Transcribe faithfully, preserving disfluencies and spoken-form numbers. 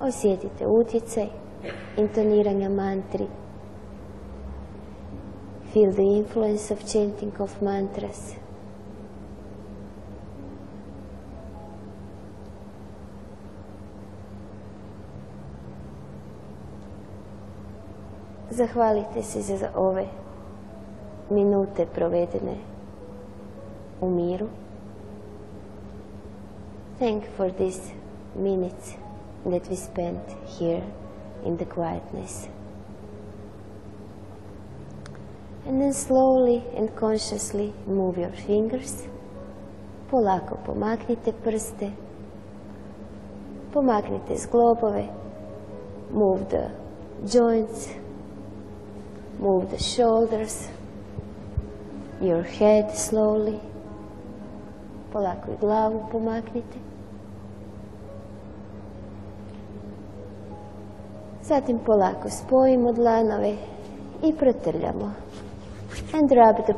Osjetite utjecaj intoniranja mantri. Feel the influence of chanting of mantras. Zahvalite se za ove minute provedene u miru. Thank for these minutes that we spent here in the quietness. And then slowly and consciously move your fingers. Polako pomaknite prste. Pomaknite zglobove. Move the joints. Move the shoulders. Your head slowly. Polako i glavu pomaknite. Zatim polako spojimo dlanove i protrljamo. And rub the